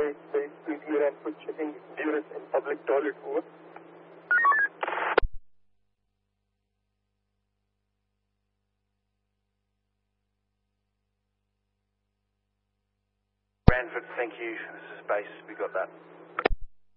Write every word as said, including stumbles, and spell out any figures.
eight eight, please clear and put checking nearest in public toilet, over. Brantford, thank you. This is base, we got that.